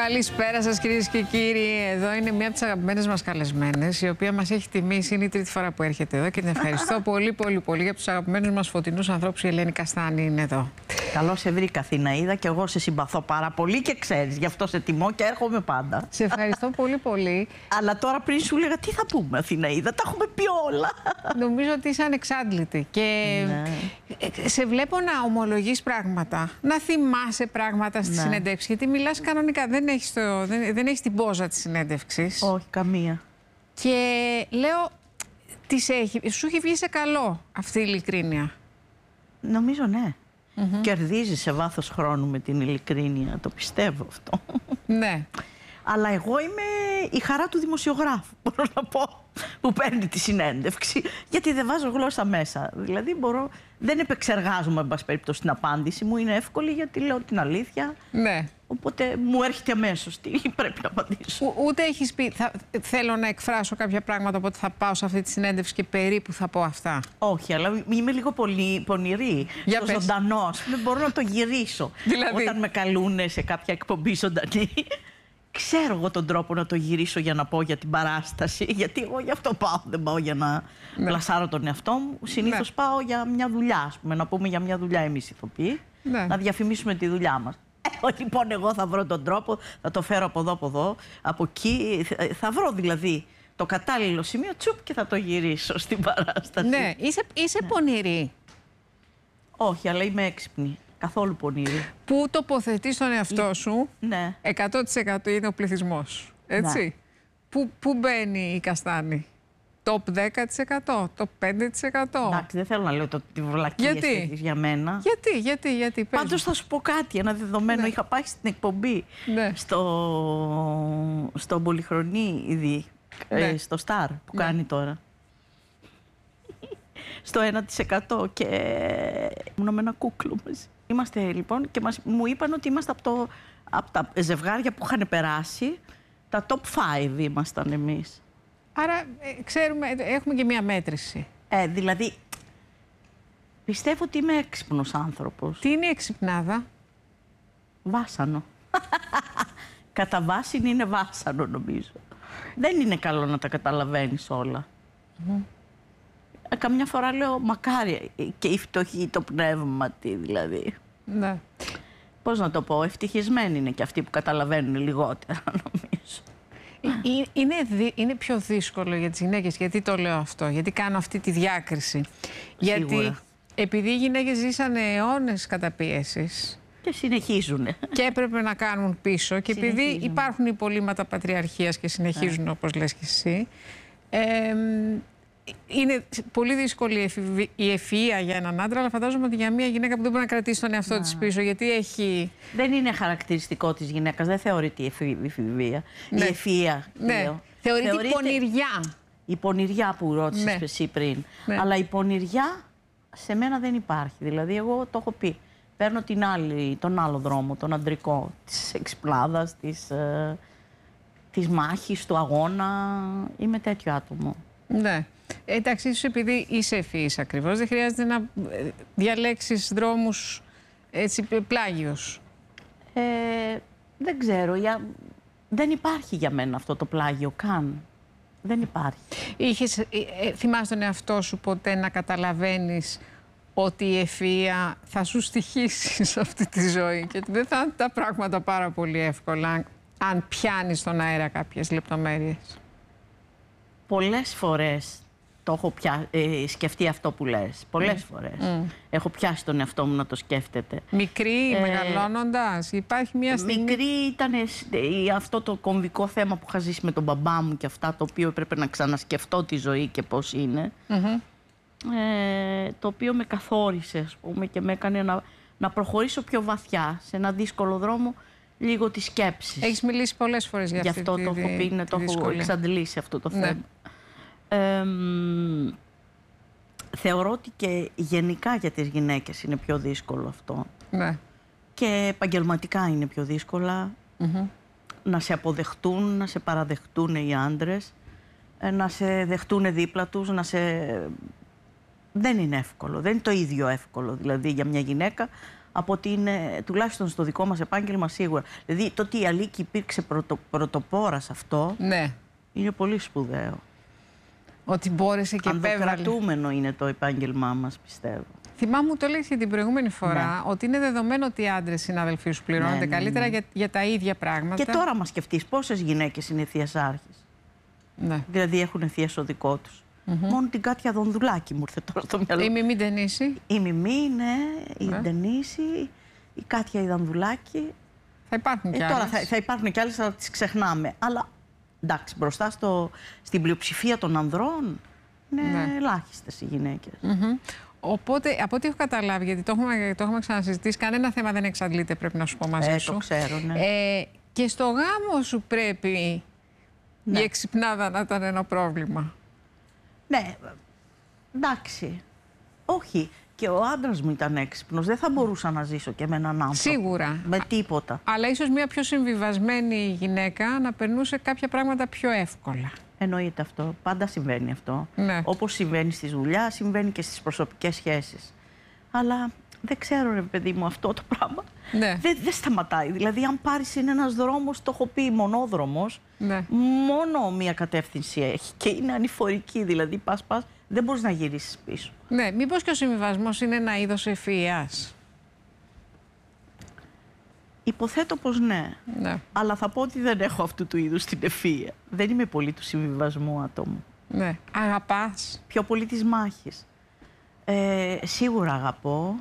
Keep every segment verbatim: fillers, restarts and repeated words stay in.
Καλησπέρα σας κυρίες και κύριοι. Εδώ είναι μία από τις αγαπημένες μας καλεσμένες, η οποία μας έχει τιμήσει. Είναι η τρίτη φορά που έρχεται εδώ και την ευχαριστώ πολύ πολύ πολύ για τους αγαπημένους μας φωτεινούς ανθρώπους. Η Ελένη Καστάνη είναι εδώ. Καλώς σε βρήκα, Αθηναίδα, και εγώ σε συμπαθώ πάρα πολύ και ξέρεις, γι' αυτό σε τιμώ και έρχομαι πάντα. Σε ευχαριστώ πολύ πολύ. Αλλά τώρα πριν σου λέγα τι θα πούμε, Αθηναίδα, τα έχουμε πει όλα. Νομίζω ότι είσαι ανεξάντλητη και ναι. σε βλέπω να ομολογείς πράγματα, να θυμάσαι πράγματα στη ναι. συνέντευξη, γιατί μιλάς κανονικά, δεν έχεις, το, δεν, δεν έχεις την πόζα της συνέντευξης. Όχι, καμία. Και λέω, της έχει, σου έχει βγει σε καλό αυτή η ειλικρίνεια. Νομίζω ναι. Mm-hmm. Κερδίζει σε βάθος χρόνου με την ειλικρίνεια, το πιστεύω αυτό. Ναι. Αλλά εγώ είμαι η χαρά του δημοσιογράφου, μπορώ να πω, που παίρνει τη συνέντευξη, γιατί δεν βάζω γλώσσα μέσα. Δηλαδή μπορώ, δεν επεξεργάζομαι, εν πάση περιπτώσει, την απάντηση μου, είναι εύκολη γιατί λέω την αλήθεια. Ναι. Οπότε μου έρχεται αμέσως τι πρέπει να απαντήσω. Ο, ούτε έχεις πει, θα, θέλω να εκφράσω κάποια πράγματα, οπότε θα πάω σε αυτή τη συνέντευξη και περίπου θα πω αυτά. Όχι, αλλά είμαι λίγο πολύ πονηρή. Για στο πες. Ζωντανό, ας πούμε, μπορώ να το γυρίσω. Δηλαδή. Όταν με καλούνε σε κάποια εκπομπή ζωντανή, ξέρω εγώ τον τρόπο να το γυρίσω για να πω για την παράσταση. Γιατί εγώ γι' αυτό πάω. Δεν πάω για να ναι. πλασάρω τον εαυτό μου. Συνήθως ναι. πάω για μια δουλειά, ας πούμε, να πούμε για μια δουλειά εμείς ηθοποιοί, ναι. να διαφημίσουμε τη δουλειά μας. Ε, λοιπόν, εγώ θα βρω τον τρόπο, θα το φέρω από εδώ, από εδώ, από εκεί. Θα βρω δηλαδή το κατάλληλο σημείο, τσουπ, και θα το γυρίσω στην παράσταση. Ναι, είσαι, είσαι ναι. πονηρή. Όχι, αλλά είμαι έξυπνη. Καθόλου πονηρή. Πού τοποθετείς τον εαυτό σου, ναι. εκατό τοις εκατό είναι ο πληθυσμός. Έτσι. Ναι. Πού, πού μπαίνει η Καστάνη? Top δέκα τοις εκατό, top πέντε τοις εκατό. Εντάξει, δεν θέλω να λέω το, τη βλακία για μένα. Γιατί, γιατί, γιατί. Πάντως θα σου πω κάτι, ένα δεδομένο. Ναι. Είχα πάει στην εκπομπή ναι. στο, στο Πολυχρονή ήδη, ναι. ε, στο Star που ναι. κάνει τώρα. Στο ένα τοις εκατό και ήμουν με ένα κούκλο μαζί. Είμαστε λοιπόν και μας, μου είπαν ότι είμαστε από, το, από τα ζευγάρια που είχαν περάσει, τα top πέντε ήμασταν εμείς. Άρα ε, ξέρουμε, έχουμε και μία μέτρηση. Ε, δηλαδή, πιστεύω ότι είμαι έξυπνος άνθρωπος. Τι είναι η εξυπνάδα? Βάσανο. Κατά βάση είναι βάσανο, νομίζω. Δεν είναι καλό να τα καταλαβαίνεις όλα. Mm-hmm. ε, καμιά φορά λέω μακάρι και η φτωχή το πνεύμα τι δηλαδή. Ναι. Πώς να το πω, ευτυχισμένοι είναι και αυτοί που καταλαβαίνουν λιγότερα, νομίζω. Είναι, είναι πιο δύσκολο για τις γυναίκες. Γιατί το λέω αυτό? Γιατί κάνω αυτή τη διάκριση. Σίγουρα. Γιατί επειδή οι γυναίκες ζήσανε αιώνες καταπίεσης και συνεχίζουν και έπρεπε να κάνουν πίσω, και επειδή υπάρχουν υπολείμματα πατριαρχίας και συνεχίζουν yeah. όπως λες και εσύ, ε, είναι πολύ δύσκολη η ευφυΐα για έναν άντρα, αλλά φαντάζομαι ότι για μια γυναίκα που δεν μπορεί να κρατήσει τον εαυτό yeah. της πίσω, γιατί έχει... Δεν είναι χαρακτηριστικό της γυναίκας, δεν θεωρείται η εφηβεία. Ναι. Η ευφυΐα, ναι. λέω. Θεωρείται, θεωρείται η πονηριά. Η πονηριά που ρώτησες ναι. εσύ πριν. Ναι. Αλλά η πονηριά σε μένα δεν υπάρχει. Δηλαδή, εγώ το έχω πει. Παίρνω την άλλη, τον άλλο δρόμο, τον αντρικό, της εξυπνάδας, της, ε, της μάχης, του αγώνα. Είμαι τέτοιο άτομο. Ναι. Εντάξει, ίσως επειδή είσαι ευφυής ακριβώς, δεν χρειάζεται να διαλέξεις δρόμους έτσι πλάγιος. Ε, δεν ξέρω, για... δεν υπάρχει για μένα αυτό το πλάγιο καν. Δεν υπάρχει. Είχες, ε, ε, θυμάσαι τον εαυτό σου ποτέ να καταλαβαίνεις ότι η ευφυΐα θα σου στοιχήσει σε αυτή τη ζωή και ότι δεν θα είναι τα πράγματα πάρα πολύ εύκολα αν πιάνεις στον αέρα κάποιες λεπτομέρειες? Πολλές φορές το έχω πια... ε, σκεφτεί αυτό που λες. Πολλές mm. φορές. Mm. Έχω πιάσει τον εαυτό μου να το σκέφτεται. Μικρή, ε, μεγαλώνοντας, υπάρχει μια στιγμή... Μικρή ήταν ε, αυτό το κομβικό θέμα που είχα ζήσει με τον μπαμπά μου και αυτά, το οποίο έπρεπε να ξανασκεφτώ τη ζωή και πώς είναι. Mm-hmm. ε, το οποίο με καθόρισε, ας πούμε, και με έκανε να, να προχωρήσω πιο βαθιά σε ένα δύσκολο δρόμο, λίγο τη σκέψη. Έχεις μιλήσει πολλές φορές για, για αυτή αυτό τη, το έχω πει, ναι, το έχω εξαντλήσει αυτό το θέμα. Ναι. Ε, θεωρώ ότι και γενικά για τις γυναίκες είναι πιο δύσκολο αυτό. Ναι. Και επαγγελματικά είναι πιο δύσκολα mm-hmm. να σε αποδεχτούν, να σε παραδεχτούν οι άντρες, να σε δεχτούν δίπλα τους, να σε... Δεν είναι εύκολο, δεν είναι το ίδιο εύκολο δηλαδή για μια γυναίκα από την, τουλάχιστον στο δικό μας επάγγελμα σίγουρα. Δηλαδή το ότι η Αλίκη υπήρξε πρωτο, πρωτοπόρα σε αυτό, ναι, είναι πολύ σπουδαίο. Ότι μπόρεσε και επέβαλε. Ανδοκρατούμενο είναι το επάγγελμά μας, πιστεύω. Θυμάμαι μου το έλεγες και την προηγούμενη φορά, ναι, ότι είναι δεδομένο ότι οι άντρες συναδελφοί σου πληρώνονται ναι, ναι, καλύτερα ναι. Για, για τα ίδια πράγματα. Και τώρα μας σκεφτείς πόσες γυναίκες είναι θείας άρχης. Ναι. Δηλαδή έχουν θεία στο δικό τους. Mm-hmm. Μόνο την Κάτια Δονδουλάκη μου ήρθε τώρα στο μυαλό. Η Μιμή Ντενίση. Η Μιμή, ναι, η ναι. Ντενίση, η Κάτια η Δονδουλάκη. Θα υπάρχουν κι ε, άλλες. Τώρα θα, θα υπάρχουν κι άλλες, αλλά τις ξεχνάμε. Αλλά εντάξει, μπροστά στο, στην πλειοψηφία των ανδρών είναι ναι. ελάχιστες οι γυναίκες. Mm-hmm. Οπότε, από ό,τι έχω καταλάβει, γιατί το έχουμε, το έχουμε ξανασυζητήσει, κανένα θέμα δεν εξαντλείται, πρέπει να σου πω μαζί ε, σου. Το ξέρω, ναι. Ε, και στο γάμο σου πρέπει ναι. η εξυπνάδα να ήταν ένα πρόβλημα. Ναι, εντάξει. Όχι. Και ο άντρας μου ήταν έξυπνος. Δεν θα μπορούσα να ζήσω και με έναν άνθρωπο. Σίγουρα. Με τίποτα. Αλλά ίσως μια πιο συμβιβασμένη γυναίκα να περνούσε κάποια πράγματα πιο εύκολα. Εννοείται αυτό. Πάντα συμβαίνει αυτό. Ναι. Όπως συμβαίνει στη δουλειά, συμβαίνει και στις προσωπικές σχέσεις. Αλλά δεν ξέρω, ρε παιδί μου, αυτό το πράγμα ναι. δεν, δεν σταματάει. Δηλαδή, αν πάρεις είναι ένας δρόμος, το έχω πει, μονόδρομος, ναι. μόνο μία κατεύθυνση έχει και είναι ανηφορική. Δηλαδή, πας, πας, δεν μπορείς να γυρίσεις πίσω. Ναι, μήπως και ο συμβιβασμός είναι ένα είδος ευφυΐας. Υποθέτω πως ναι. ναι. Αλλά θα πω ότι δεν έχω αυτού του είδους την ευφυΐα. Δεν είμαι πολύ του συμβιβασμού άτομου. Ναι. Αγαπάς. Πιο πολύ της μάχης. Ε, σίγουρα αγαπώ.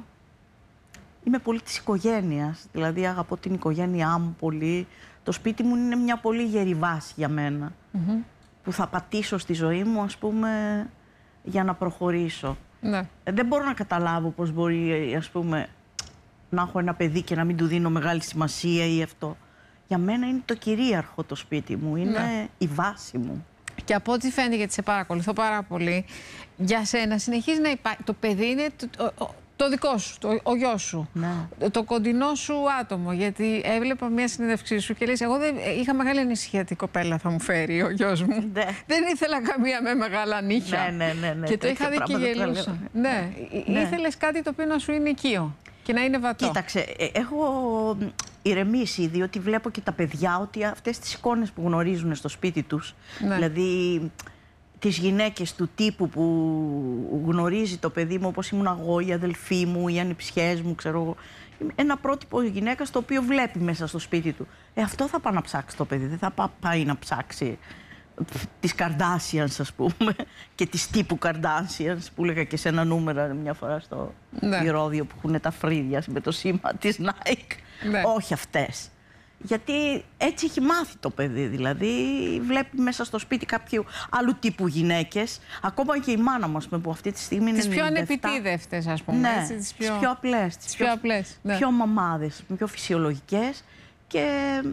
Είμαι πολύ της οικογένειας. Δηλαδή αγαπώ την οικογένειά μου πολύ. Το σπίτι μου είναι μια πολύ γερή βάση για μένα. Mm-hmm. Που θα πατήσω στη ζωή μου, ας πούμε, για να προχωρήσω. Ναι. Ε, δεν μπορώ να καταλάβω πώς μπορεί, ας πούμε, να έχω ένα παιδί και να μην του δίνω μεγάλη σημασία ή αυτό. Για μένα είναι το κυρίαρχο το σπίτι μου, είναι ναι. η βάση μου. Και από ό,τι φαίνεται, γιατί σε παρακολουθώ πάρα πολύ, για σένα συνεχίζει να υπάρχει. Το παιδί είναι το, το, το δικό σου, το, ο γιος σου, ναι. το, το κοντινό σου άτομο. Γιατί έβλεπα μια συνέντευξή σου και λες, εγώ δεν, είχα μεγάλη ανησυχία τι κοπέλα θα μου φέρει ο γιος μου. Ναι. Δεν ήθελα καμία με μεγάλα νύχια. Ναι, ναι, ναι, ναι, και το είχα δει και γελούσα. Ναι. ναι. Ήθελες κάτι το οποίο να σου είναι οικείο και να είναι βατό. Κοίταξε, έχω ηρεμήσει, διότι βλέπω και τα παιδιά ότι αυτές τις εικόνες που γνωρίζουν στο σπίτι τους, ναι. δηλαδή τις γυναίκες του τύπου που γνωρίζει το παιδί μου, όπως ήμουν εγώ, η αδελφή μου, οι ανιψιές μου, ξέρω εγώ. Ένα πρότυπο γυναίκας το οποίο βλέπει μέσα στο σπίτι του. Ε, αυτό θα πάει να ψάξει το παιδί, δεν θα πάει να ψάξει τις Kardashians, ας πούμε, και τις τύπου Kardashians που έλεγα και σε ένα νούμερο μια φορά στο ναι. ηρώδιο που έχουν τα φρύδια με το σήμα της Nike. Ναι. Όχι αυτές. Γιατί έτσι έχει μάθει το παιδί, δηλαδή βλέπει μέσα στο σπίτι κάποιου άλλου τύπου γυναίκες, ακόμα και η μάνα μου, ας πούμε, που αυτή τη στιγμή είναι τις πιο ανεπιτίδευτες, ας πούμε. Ναι, έτσι, τις πιο, τις πιο απλές, τις πιο, πιο, απλές, ναι. πιο μαμάδες, πιο φυσιολογικές. Και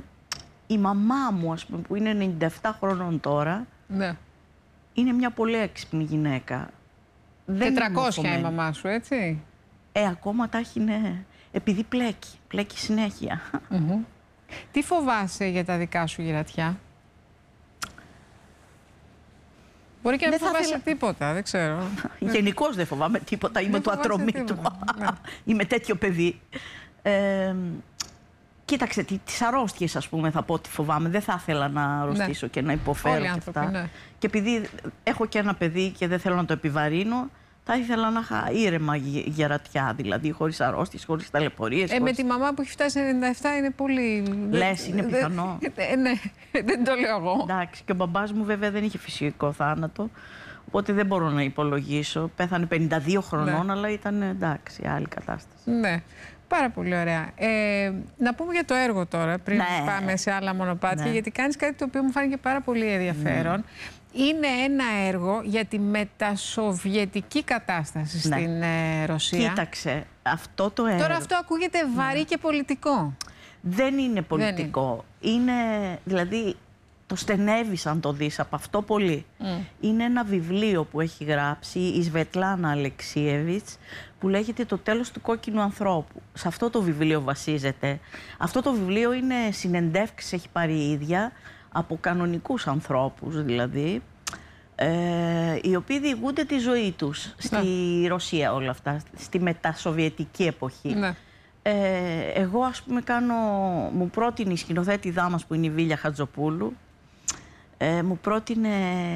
η μαμά μου, ας πούμε, που είναι ενενήντα επτά χρονών τώρα, ναι. είναι μια πολύ έξυπνη γυναίκα. τετρακόσια η μαμά σου, έτσι. Ε, ακόμα τα έχει, ναι. Επειδή πλέκει, πλέκει συνέχεια. Mm-hmm. Τι φοβάσαι για τα δικά σου γερατιά? Μπορεί και να μην φοβάσαι θέλα... τίποτα, δεν ξέρω. Γενικώς δεν φοβάμαι τίποτα, είμαι το ατρωμί του. Ναι. Είμαι τέτοιο παιδί. Ε, κοίταξε, τις αρρώστιες, ας πούμε, θα πω ότι φοβάμαι. Δεν θα ήθελα να αρρωστήσω ναι. και να υποφέρω. Όλοι και άνθρωποι, αυτά. Ναι. Και επειδή έχω και ένα παιδί και δεν θέλω να το επιβαρύνω, θα ήθελα να είχα ήρεμα γερατιά, δηλαδή χωρίς αρρώστιες, χωρίς ταλαιπωρίες. Ε, χωρίς... Με τη μαμά που έχει φτάσει ενενήντα επτά είναι πολύ. Λες, είναι πιθανό. Ε, ναι, δεν το λέω εγώ. Εντάξει, και ο μπαμπάς μου βέβαια δεν είχε φυσικό θάνατο, οπότε δεν μπορώ να υπολογίσω. Πέθανε πενήντα δύο χρονών, ναι. αλλά ήταν εντάξει, άλλη κατάσταση. Ναι. Πάρα πολύ ωραία. Ε, να πούμε για το έργο τώρα, πριν ναι. πάμε σε άλλα μονοπάτια, ναι. γιατί κάνεις κάτι το οποίο μου φάνηκε πάρα πολύ ενδιαφέρον. Ναι. Είναι ένα έργο για τη μετασοβιετική κατάσταση ναι. στην ε, Ρωσία. Κοίταξε, αυτό το έργο... Τώρα αυτό ακούγεται βαρύ ναι. και πολιτικό. Δεν είναι πολιτικό. Δεν είναι. είναι, δηλαδή, το στενεύεις αν το δεις από αυτό πολύ. Mm. Είναι ένα βιβλίο που έχει γράψει η Σβετλάνα Αλεξίεβιτς, που λέγεται «Το τέλος του κόκκινου ανθρώπου». Σε αυτό το βιβλίο βασίζεται. Αυτό το βιβλίο είναι συνεντεύξεις, έχει πάρει η ίδια, από κανονικούς ανθρώπους δηλαδή, ε, οι οποίοι διηγούνται τη ζωή τους στη ναι. Ρωσία όλα αυτά, στη μετασοβιετική εποχή. Ναι. Ε, εγώ, ας πούμε, κάνω, μου πρότεινε η σκηνοθέτηδά μας που είναι η Βίλια Χατζοπούλου, ε, μου πρότεινε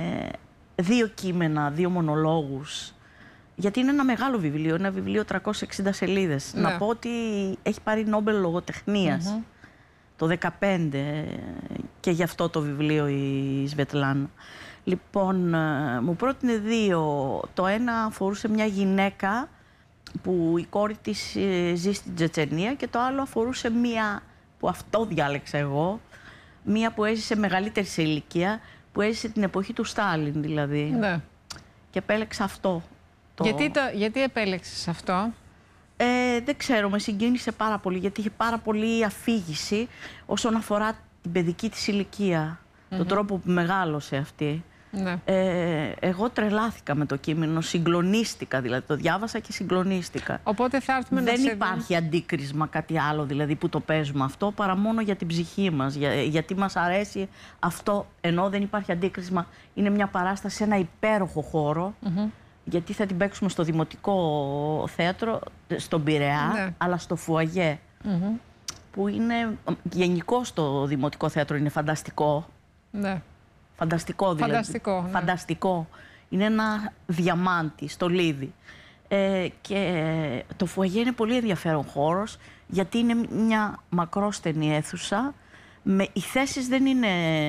δύο κείμενα, δύο μονολόγους, γιατί είναι ένα μεγάλο βιβλίο, ένα βιβλίο τριακόσιες εξήντα σελίδες. Ναι. Να πω ότι έχει πάρει Νόμπελ λογοτεχνίας mm-hmm. το δεκαπέντε και γι' αυτό το βιβλίο η Σβετλάνα. Λοιπόν, μου πρότεινε δύο. Το ένα αφορούσε μια γυναίκα που η κόρη της ζει στην Τσετσενία και το άλλο αφορούσε μία, που αυτό διάλεξα εγώ, μία που έζησε μεγαλύτερη σε ηλικία, που έζησε την εποχή του Στάλιν δηλαδή. Ναι. Και επέλεξα αυτό. Το... Γιατί, το, γιατί επέλεξες αυτό? Ε, δεν ξέρω, με συγκίνησε πάρα πολύ, γιατί είχε πάρα πολύ αφήγηση όσον αφορά την παιδική της ηλικία, mm-hmm. τον τρόπο που μεγάλωσε αυτή. Ναι. Ε, εγώ τρελάθηκα με το κείμενο, συγκλονίστηκα, δηλαδή το διάβασα και συγκλονίστηκα. Οπότε θα έρθουμε δεν να σε υπάρχει αντίκρισμα, κάτι άλλο δηλαδή που το παίζουμε αυτό, παρά μόνο για την ψυχή μας, για, γιατί μας αρέσει αυτό, ενώ δεν υπάρχει αντίκρισμα. Είναι μια παράσταση σε ένα υπέροχο χώρο, mm-hmm. γιατί θα την παίξουμε στο Δημοτικό Θέατρο, στον Πειραιά, ναι. αλλά στο Φουαγέ, mm-hmm. που είναι, γενικώς το Δημοτικό Θέατρο είναι φανταστικό. Ναι. Φανταστικό δηλαδή. Φανταστικό, ναι. Φανταστικό. Είναι ένα διαμάντι, στολίδι. Ε, και το Φουαγέ είναι πολύ ενδιαφέρον χώρος, γιατί είναι μια μακρόστενη αίθουσα. Με, οι θέσεις δεν είναι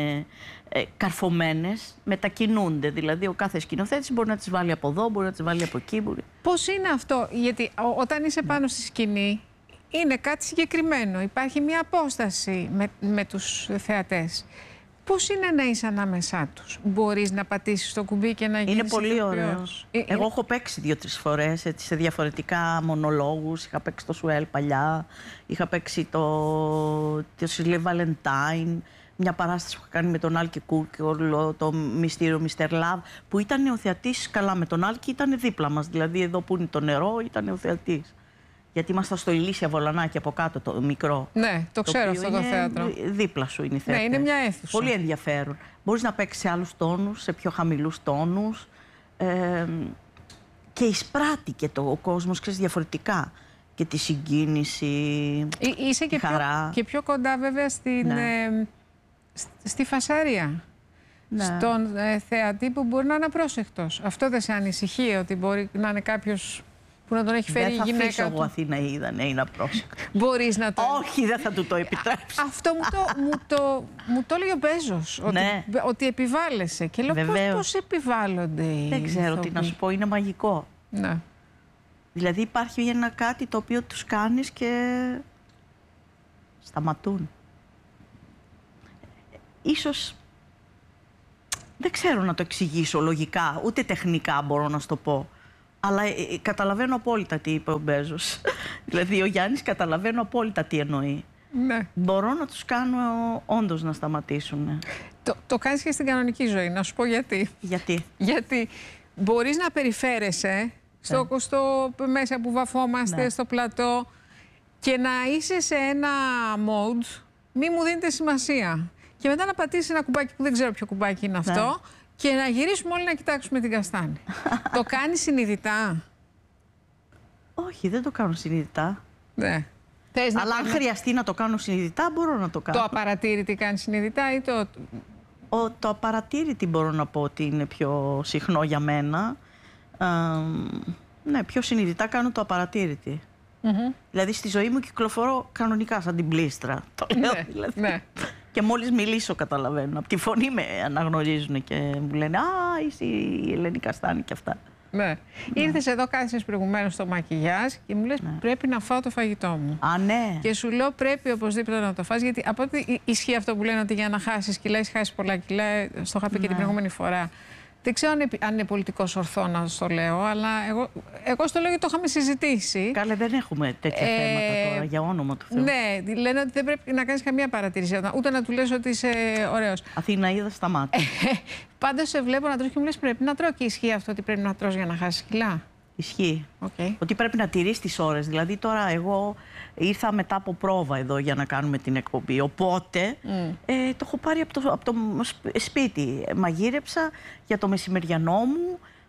ε, καρφωμένες, μετακινούνται. Δηλαδή ο κάθε σκηνοθέτης μπορεί να τις βάλει από εδώ, μπορεί να τις βάλει από εκεί. Μπορεί... Πώς είναι αυτό? Γιατί ό, όταν είσαι πάνω στη σκηνή, είναι κάτι συγκεκριμένο. Υπάρχει μια απόσταση με, με τους θεατές. Πώς είναι να είσαι ανάμεσά τους? Μπορείς να πατήσεις το κουμπί και να γίνεις Είναι πολύ ηθοποιός? ωραίο. Ε, Εγώ έχω παίξει δύο-τρεις φορές έτσι, σε διαφορετικά μονολόγους. Είχα παίξει το Σουέλ παλιά, είχα παίξει το, το Σιλέ Βαλεντάιν, μια παράσταση που είχα κάνει με τον Άλκη Κούρκολο, το Μυστήριο Μιστερ Λαβ, που ήταν ο θεατής καλά με τον Άλκη, ήταν δίπλα μας. Δηλαδή εδώ που είναι το νερό ήταν ο θεατής. Γιατί ήμασταν στο Ηλίσια Βολανάκι από κάτω, το μικρό. Ναι, το ξέρω αυτό το θέατρο. Δίπλα σου είναι η θέατρο. Ναι, είναι μια αίθουσα. Πολύ ενδιαφέρον. Μπορείς να παίξεις σε άλλους τόνους, σε πιο χαμηλούς τόνους. Ε, και εισπράττει και το, ο κόσμος, ξέρεις, διαφορετικά. Και τη συγκίνηση, Εί, είσαι τη και χαρά. Πιο, και πιο κοντά βέβαια στην, ναι. ε, στη φασαρία. Ναι. Στον ε, θεατή που μπορεί να είναι απρόσεκτος. Αυτό δεν σε ανησυχεί, ότι μπορεί να είναι κάποιος που να τον έχει φέρει η γυναίκα του? Δεν θα αφήσω εγώ Αθηναίδα να είναι απρόσεκτο. Μπορείς να το... Όχι, δεν θα του το επιτρέψω. Αυτό μου το, μου το, μου το έλεγε ο Μπέζος, ότι, ναι. ότι επιβάλλεσαι. Και λέω, πώς, πώς επιβάλλονται οι Δεν ξέρω ηθοποιοί. Τι να σου πω, είναι μαγικό. Ναι. Δηλαδή υπάρχει ένα κάτι το οποίο τους κάνεις και σταματούν. Ίσως, δεν ξέρω να το εξηγήσω λογικά, ούτε τεχνικά μπορώ να σου το πω. Αλλά ε, καταλαβαίνω απόλυτα τι είπε ο Μπέζος. Δηλαδή ο Γιάννης καταλαβαίνω απόλυτα τι εννοεί. Ναι. Μπορώ να τους κάνω όντως να σταματήσουν. Το, το κάνεις και στην κανονική ζωή, να σου πω γιατί. Γιατί? Γιατί μπορείς να περιφέρεσαι στο, ναι. στο μέσα που βαφόμαστε, ναι. στο πλατό, και να είσαι σε ένα mode, μη μου δίνετε σημασία. Και μετά να πατήσεις ένα κουμπάκι που δεν ξέρω ποιο κουμπάκι είναι αυτό, ναι. και να γυρίσουμε όλοι να κοιτάξουμε την καστάνη. Το κάνεις συνειδητά? Όχι, δεν το κάνω συνειδητά. Ναι. Αλλά αν χρειαστεί να το κάνω συνειδητά, μπορώ να το κάνω. Το απαρατήρητη κάνεις συνειδητά ή το... Ο, το απαρατήρητη μπορώ να πω ότι είναι πιο συχνό για μένα. Ε, ναι, πιο συνειδητά κάνω το απαρατήρητη. Mm-hmm. Δηλαδή στη ζωή μου κυκλοφορώ κανονικά σαν την πλήστρα. Το λέω, ναι, δηλαδή. Ναι. Και μόλις μιλήσω καταλαβαίνω. Από τη φωνή με αναγνωρίζουν και μου λένε «Α, είσαι η Ελένη Καστάνη» και αυτά. Ναι. Ναι. Ήρθες εδώ, κάθισες προηγουμένως στο μακιγιάζ και μου λες, ναι. πρέπει να φάω το φαγητό μου. Α, ναι. Και σου λέω, πρέπει οπωσδήποτε να το φας, γιατί από ό,τι ισχύει αυτό που λένε ότι για να χάσεις κιλά, έχεις χάσει πολλά κιλά, στο είχα πει, ναι. και την προηγούμενη φορά. Δεν ξέρω αν είναι πολιτικός ορθό να στο λέω, αλλά εγώ, εγώ στο λέω γιατί το είχαμε συζητήσει. Καλά, δεν έχουμε τέτοια ε, θέματα τώρα, για όνομα του Θεού. Ναι, λένε ότι δεν πρέπει να κάνεις καμία παρατήρηση, ούτε να του λες ότι είσαι ωραίος. Αθηναίδα στα μάτια. Πάντως σε βλέπω να τρως και μου λες, πρέπει να τρώω, και ισχύει αυτό ότι πρέπει να τρως για να χάσεις κιλά? Ισχύει. Okay. Ότι πρέπει να τηρείς τις ώρες. Δηλαδή τώρα εγώ ήρθα μετά από πρόβα εδώ για να κάνουμε την εκπομπή. Οπότε mm. ε, το έχω πάρει από το, από το σπίτι. Μαγείρεψα για το μεσημεριανό μου.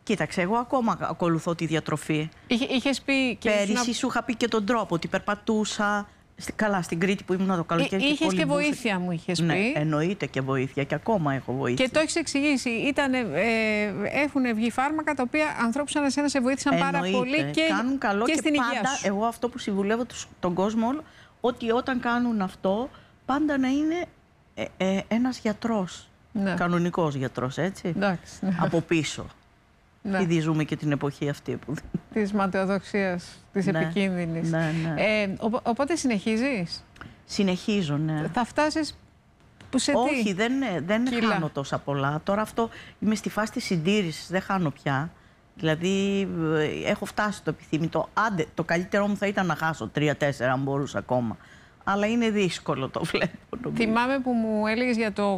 Κοίταξε, εγώ ακόμα ακολουθώ τη διατροφή. Είχε, είχες πει... Και Πέρυσι να... σου είχα πει και τον τρόπο, ότι περπατούσα. Καλά, στην Κρήτη που ήμουν το καλοκαίρι. Είχες και, και βοήθεια, μου είχες ναι, πει. Εννοείται και βοήθεια, και ακόμα έχω βοήθεια. Και το έχεις εξηγήσει. Ήτανε, ε, έχουν βγει φάρμακα τα οποία ανθρώπους σαν εσένα σε βοήθησαν εννοείται. πάρα πολύ και, κάνουν καλό και, και στην πάντα, υγεία σου. Εγώ αυτό που συμβουλεύω τους, τον κόσμο όλο, ότι όταν κάνουν αυτό, πάντα να είναι ε, ε, ένας γιατρός. Ναι. Κανονικός γιατρός, έτσι. Εντάξει, ναι. Από πίσω. Ναι. Ήδη ζούμε και την εποχή αυτή. Που... Της ματαιοδοξίας, της ναι. επικίνδυνης. Ναι, ναι. Ε, ο, οπότε συνεχίζεις. Συνεχίζω, ναι. Θα φτάσεις που σε Όχι, τι? δεν, δεν χάνω τόσα πολλά. Τώρα αυτό είμαι στη φάση της συντήρησης, δεν χάνω πια. Δηλαδή έχω φτάσει στο επιθυμητό. Άντε, το καλύτερό μου θα ήταν να χάσω τρία τέσσερα αν μπορούσα ακόμα. Αλλά είναι δύσκολο, το βλέπω. Νομίζω. Θυμάμαι που μου έλεγες για το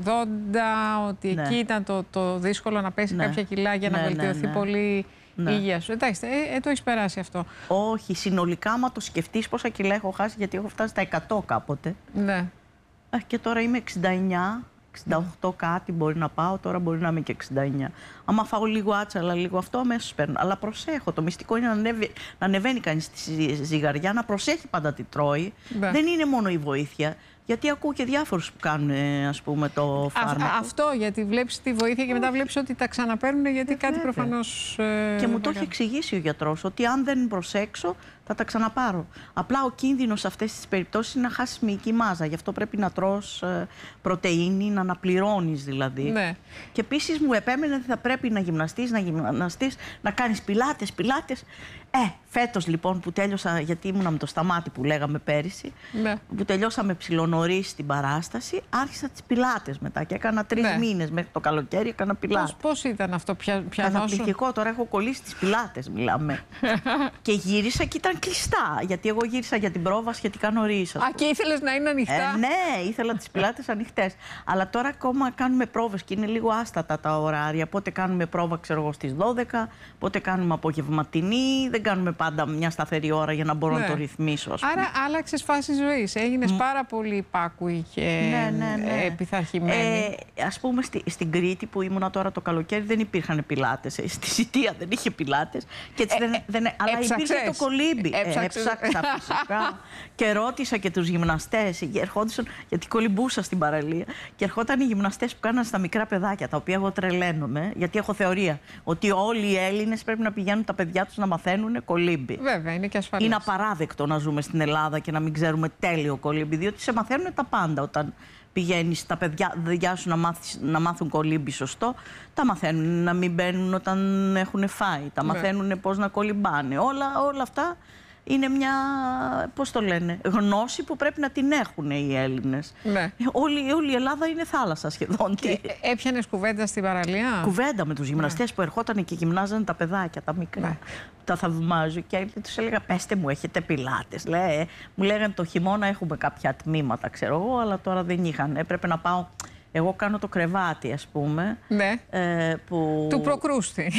ογδόντα ότι ναι. εκεί ήταν το, το δύσκολο να πέσει ναι. κάποια κιλά για ναι, να βελτιωθεί ναι, ναι. πολύ ναι. η υγεία σου. Εντάξει, ε, ε, το έχεις περάσει αυτό. Όχι, συνολικά άμα το σκεφτείς πόσα κιλά έχω χάσει, γιατί έχω φτάσει στα εκατό κάποτε. Ναι. Ε, και τώρα είμαι εξήντα εννιά. εξήντα οκτώ κάτι μπορεί να πάω, τώρα μπορεί να είμαι και εξήντα εννιά. Άμα φάω λίγο άτσαλα, λίγο αυτό, αμέσως παίρνω. Αλλά προσέχω. Το μυστικό είναι να, ανέβει, να ανεβαίνει κανείς στη ζυγαριά, να προσέχει πάντα τι τρώει. Ναι. Δεν είναι μόνο η βοήθεια. Γιατί ακούω και διάφορους που κάνουν, ας πούμε, το φάρμακο. Α, αυτό, γιατί βλέπεις τη βοήθεια και μετά βλέπεις ότι τα ξαναπαίρνουν, γιατί ε, κάτι βέβαια. προφανώς... Ε, και μου το έχει εξηγήσει ο γιατρός, ότι αν δεν προσέξω, θα τα ξαναπάρω. Απλά ο κίνδυνος σε αυτές τις περιπτώσεις είναι να χάσεις μυϊκή μάζα. Γι' αυτό πρέπει να τρως ε, πρωτεΐνη, να αναπληρώνεις δηλαδή. Ναι. Και επίσης μου επέμενε ότι θα πρέπει να γυμναστείς, να γυμναστείς, να κάνεις πιλάτες, πιλάτες. Ε, φέτος λοιπόν που τέλειωσα, γιατί ήμουνα με το Σταμάτη που λέγαμε πέρυσι, ναι. που τελειώσαμε ψιλονωρίς την παράσταση, άρχισα τις πιλάτες μετά και έκανα τρεις ναι. μήνες μέχρι το καλοκαίρι, έκανα πιλάτες. Πώς, πώς ήταν αυτό, πια, πια καταπληκτικό, τώρα έχω κολλήσει τις πιλάτες, μιλάμε. Και γύρισα και ήταν κλειστά, γιατί εγώ γύρισα για την πρόβα σχετικά νωρίς. Α, και ήθελες να είναι ανοιχτά. Ε, ναι, ήθελα τις πιλάτες ανοιχτές. Αλλά τώρα ακόμα κάνουμε πρόβες και είναι λίγο άστατα τα ωράρια. Πότε κάνουμε πρόβα, ξέρω εγώ, στις δώδεκα, πότε κάνουμε απογευματινή. Δεν κάνουμε πάντα μια σταθερή ώρα για να μπορώ ναι. να το ρυθμίσω. Άρα άλλαξες φάση ζωής. Έγινες Μ... πάρα πολύ υπάκουη και ναι, ναι, ναι. επιθαρχημένη. Ε, ας πούμε στη, στην Κρήτη που ήμουνα τώρα το καλοκαίρι δεν υπήρχαν πιλάτες. Στη Σιτία δεν είχε πιλάτες. Και έτσι ε, δεν, δεν, ε, αλλά έψαξες. Υπήρχε το κολύμπι. Έψαξες. Έψαξα φυσικά. Και ρώτησα και τους γυμναστές. Ερχόντουσαν, γιατί κολυμπούσα στην παραλία. Και ερχόταν οι γυμναστές που κάναν στα μικρά παιδάκια, τα οποία εγώ τρελαίνομαι, γιατί έχω θεωρία ότι όλοι οι Έλληνες πρέπει να πηγαίνουν τα παιδιά τους να μαθαίνουν κολύμπι. Βέβαια, είναι και ασφαλές. Είναι απαράδεκτο να ζούμε στην Ελλάδα και να μην ξέρουμε τέλειο κολύμπι, διότι σε μαθαίνουν τα πάντα όταν πηγαίνεις τα παιδιά σου να, μάθεις, να μάθουν κολύμπι σωστό. Τα μαθαίνουν να μην μπαίνουν όταν έχουν φάει, τα ναι. μαθαίνουν πώς να κολυμπάνε. Όλα, όλα αυτά είναι μια, πώς το λένε, γνώση που πρέπει να την έχουν οι Έλληνες. Ναι. Όλη, όλη η Ελλάδα είναι θάλασσα σχεδόν. Και έπιανες κουβέντα στην παραλία? Κουβέντα με τους γυμναστές ναι. που ερχόταν και γυμνάζανε τα παιδάκια, τα μικρά. Ναι. Τα θαυμάζω και τους έλεγα, πέστε μου, έχετε πιλάτες? Λέει, μου λέγανε το χειμώνα έχουμε κάποια τμήματα, ξέρω εγώ, αλλά τώρα δεν είχαν. Έπρεπε να πάω. Εγώ κάνω το κρεβάτι, ας πούμε. Ναι. Ε, που... Του προκρούστη.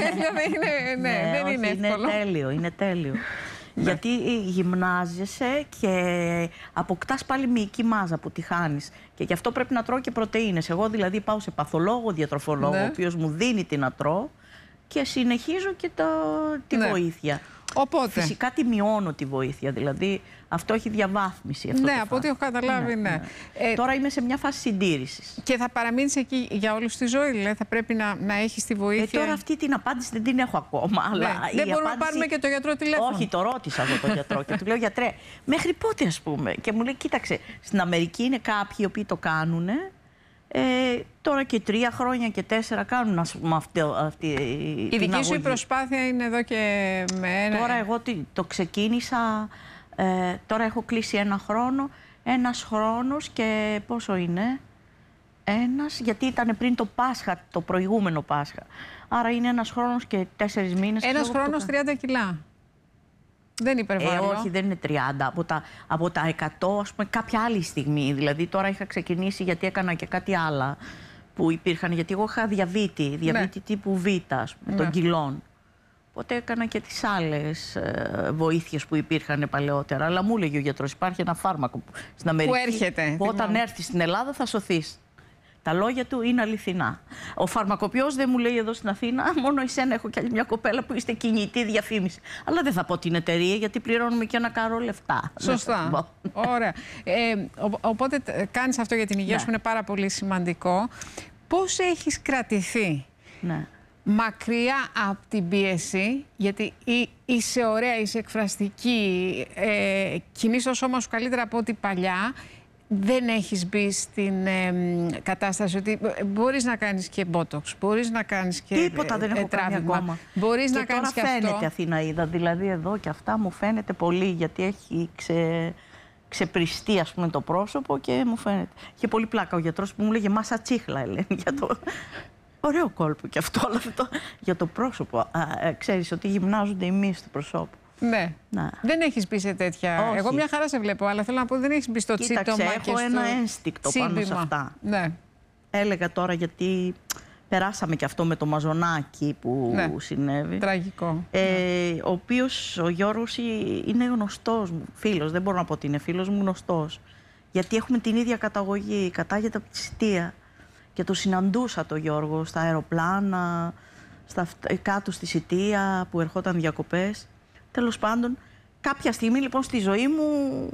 είναι, ναι, ναι, δεν όχι, είναι εύκολο. Είναι τέλειο, είναι τέλειο. Γιατί γυμνάζεσαι και αποκτάς πάλι μυϊκή μάζα που τη χάνεις. Και γι' αυτό πρέπει να τρώω και πρωτεΐνες. Εγώ δηλαδή πάω σε παθολόγο, διατροφολόγο, ναι. ο οποίος μου δίνει τι να τρώω και συνεχίζω και το, τη ναι. βοήθεια. Οπότε. Φυσικά τη μειώνω τη βοήθεια, δηλαδή αυτό έχει διαβάθμιση. Αυτό ναι, από ό,τι έχω καταλάβει, ναι. ναι. ναι. Ε, Τώρα είμαι σε μια φάση συντήρησης. Και θα παραμείνεις εκεί για όλη τη ζωή, δηλαδή θα πρέπει να, να έχεις τη βοήθεια. Ε, τώρα αυτή την απάντηση δεν την έχω ακόμα. Ναι. Αλλά δεν μπορούμε απάντηση... να πάρουμε και το γιατρό τηλέφωνο. Όχι, το ρώτησα εγώ τον γιατρό και του λέω, γιατρέ, μέχρι πότε ας πούμε? Και μου λέει, κοίταξε, στην Αμερική είναι κάποιοι οι οποίοι το κάνουν. Ε, τώρα και τρία χρόνια και τέσσερα κάνουν ας πούμε, αυτή, αυτή η την δική σου η προσπάθεια είναι εδώ και με ένα... Τώρα εγώ το ξεκίνησα, ε, τώρα έχω κλείσει ένα χρόνο, ένας χρόνος και πόσο είναι, ένας, γιατί ήταν πριν το Πάσχα, το προηγούμενο Πάσχα. Άρα είναι ένας χρόνος και τέσσερις μήνες. Ένας χρόνος το... τριάντα κιλά. Δεν υπερβάλλω. Ε, όχι, δεν είναι τριάντα. Από τα, από τα εκατό, ας πούμε, κάποια άλλη στιγμή. Δηλαδή, τώρα είχα ξεκινήσει γιατί έκανα και κάτι άλλα που υπήρχαν. Γιατί εγώ είχα διαβήτη, διαβήτη ναι. τύπου Β, ας πούμε, ναι. των κιλών. Οπότε έκανα και τις άλλες ε, βοήθειες που υπήρχαν παλαιότερα. Αλλά μου έλεγε ο γιατρός, υπάρχει ένα φάρμακο που, στην Αμερική που έρχεται. Που όταν έρθεις στην Ελλάδα θα σωθείς. Τα λόγια του είναι αληθινά. Ο φαρμακοποιός δεν μου λέει εδώ στην Αθήνα, μόνο εσένα έχω κι άλλη μια κοπέλα που είστε κινητή διαφήμιση. Αλλά δεν θα πω την εταιρεία, γιατί πληρώνουμε και ένα καρό λεφτά. Σωστά. Ωραία. Ε, οπότε κάνεις αυτό για την υγεία, ναι, σου, είναι πάρα πολύ σημαντικό. Πώς έχεις κρατηθεί, ναι, μακριά από την πίεση, γιατί είσαι ωραία, είσαι εκφραστική, ε, κινείς το σώμα σου καλύτερα από ό,τι παλιά, δεν έχεις μπει στην ε, κατάσταση ότι μπορείς να κάνεις και μπότοξ, μπορείς να κάνεις και τίποτα δεν έχω κάνει ακόμα. Μπορείς και να κάνεις και αυτό. Και τώρα φαίνεται, Αθηναίδα, δηλαδή εδώ και αυτά μου φαίνεται πολύ, γιατί έχει ξε... ξεπριστεί, ας πούμε, το πρόσωπο και μου φαίνεται. Είχε πολύ πλάκα ο γιατρός που μου λέγε «Μάσα τσίχλα», Ελένη, για το... Ωραίο κόλπο και αυτό, αλλά αυτό για το πρόσωπο. Α, ξέρεις ότι γυμνάζονται οι μύες του προσώπου. Ναι. Να. Δεν έχεις μπει σε τέτοια. Όχι. Εγώ μια χαρά σε βλέπω, αλλά θέλω να πω δεν έχεις μπει στο τσίτομα. Κοίταξε, και έχω στο ένα ένστικτο πάνω σε αυτά. Ναι. Έλεγα τώρα, γιατί περάσαμε και αυτό με το μαζονάκι που, ναι, συνέβη. Τραγικό. Ε, ναι. Ο οποίος ο Γιώργος είναι γνωστός μου, φίλος. Δεν μπορώ να πω ότι είναι φίλος μου, γνωστός. Γιατί έχουμε την ίδια καταγωγή, κατάγεται από τη Σιτία. Και το συναντούσα το Γιώργο στα αεροπλάνα, στα, κάτω στη Σιτία που ερχόταν διακοπές. Τέλος πάντων, κάποια στιγμή λοιπόν στη ζωή μου,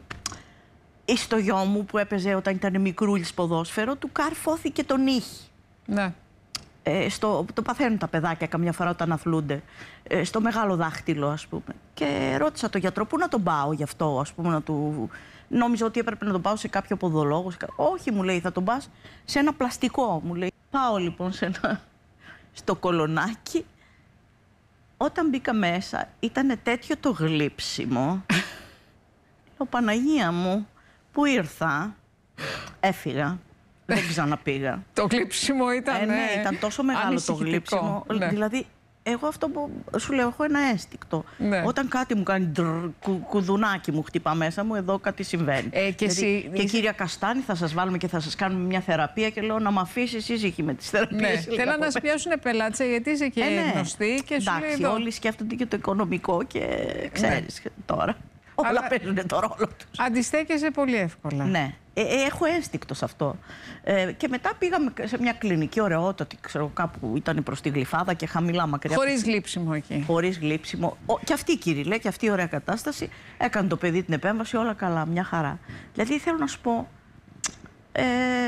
ή στο γιο μου που έπαιζε όταν ήταν μικρούλης ποδόσφαιρο, του καρφώθηκε τον ήχη. Ναι. Ε, στο, το παθαίνουν τα παιδάκια καμιά φορά όταν αθλούνται. Ε, στο μεγάλο δάχτυλο, ας πούμε. Και ρώτησα τον γιατρό πού να τον πάω γι' αυτό, ας πούμε, να του... Νόμιζα ότι έπρεπε να τον πάω σε κάποιο ποδολόγο. Όχι, μου λέει, θα τον πας σε ένα πλαστικό. Μου λέει, πάω λοιπόν σε ένα... στο κολονάκι. Όταν μπήκα μέσα, ήταν τέτοιο το γλύψιμο. Λέω, Παναγία μου, που ήρθα, έφυγα. Δεν ξαναπήγα. Το γλύψιμο ήταν. Ε, ναι, ήταν τόσο μεγάλο το γλύψιμο. Ναι. Δηλαδή, εγώ αυτό που σου λέω, έχω ένα ένστικτο. Ναι. Όταν κάτι μου κάνει ντρ, κου, κουδουνάκι μου χτυπά μέσα μου, εδώ κάτι συμβαίνει. Ε, και, δηλαδή, εσύ... και κύρια Καστάνη, θα σας βάλουμε και θα σας κάνουμε μια θεραπεία και λέω να με αφήσεις ήσυχη με τις θεραπείες. Ναι. Θέλω να σε πιάσουν πελάτες, γιατί είσαι και ε, ναι, γνωστή και σου εντάξει, λέει όλοι σκέφτονται και το οικονομικό και ξέρεις, ναι, τώρα. Όλα αλλά παίζουν το ρόλο τους. Αντιστέκεσαι πολύ εύκολα. Ναι. Ε, ε, έχω ένστικτο σε αυτό. Ε, και μετά πήγαμε σε μια κλινική ωραιότατη, ξέρω, κάπου ήταν προς τη Γλυφάδα και χαμηλά μακριά. Χωρίς γλύψιμο εκεί. Χωρίς γλύψιμο. Ο, και αυτή η Κυρίλε, και αυτή η ωραία κατάσταση. Έκανε το παιδί την επέμβαση, όλα καλά, μια χαρά. Δηλαδή θέλω να σου πω. Ε,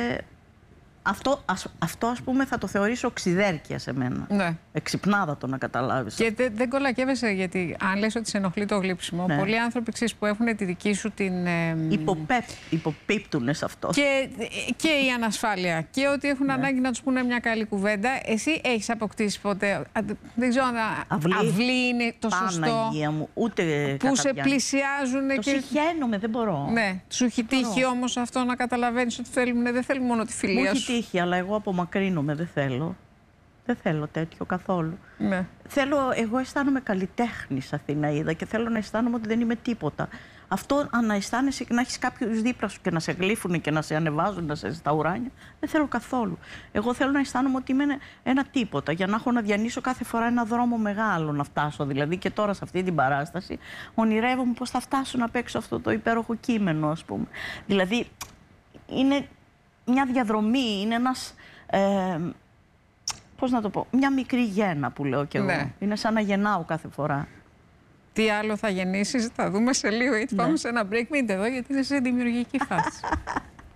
αυτό, ας, αυτό ας πούμε θα το θεωρήσω οξυδέρκεια σε μένα. Ναι. Εξυπνάδα το να καταλάβεις. Και δε, δεν κολακεύεσαι, γιατί αν λες ότι σε ενοχλεί το γλύψιμο, ναι, πολλοί άνθρωποι ξέρεις, που έχουν τη δική σου την... Ε, Υποπέπ, υποπίπτουνε σε αυτό. Και, και η ανασφάλεια και ότι έχουν, ναι, ανάγκη να τους πούνε μια καλή κουβέντα. Εσύ έχεις αποκτήσει ποτέ, δεν ξέρω αν αυλή, αυλή είναι το σωστό. Παναγία μου, ούτε που σε πλησιάζουν. Το και... συγχαίνομαι, δεν μπορώ. Ναι, σου έχει τύχει όμως αυτό να καταλαβαίνεις ότι θέλουν, δεν θέλουν μόνο τη φιλία σου. Μου έχει τύχει, αλλά εγώ απομακρύνομαι, δεν θέλω. Δεν θέλω τέτοιο καθόλου. Ναι. Θέλω, εγώ αισθάνομαι καλλιτέχνης, Αθηναίδα, και θέλω να αισθάνομαι ότι δεν είμαι τίποτα. Αυτό, αν να αισθάνεσαι και να έχεις κάποιους δίπλα σου και να σε γλύφουν και να σε ανεβάζουν να σε στα ουράνια, δεν θέλω καθόλου. Εγώ θέλω να αισθάνομαι ότι είμαι ένα τίποτα, για να έχω να διανύσω κάθε φορά ένα δρόμο μεγάλο να φτάσω. Δηλαδή, και τώρα σε αυτή την παράσταση, ονειρεύομαι πώς θα φτάσω να παίξω αυτό το υπέροχο κείμενο, ας πούμε. Δηλαδή, είναι μια διαδρομή, είναι ένας. Ε, πώς να το πω, μια μικρή γέννα που λέω κι εγώ. Ναι. Είναι σαν να γεννάω κάθε φορά. Τι άλλο θα γεννήσεις, θα δούμε σε λίγο, γιατί, ναι, πάμε σε ένα break. Μείνετε εδώ, γιατί είναι σε δημιουργική φάση.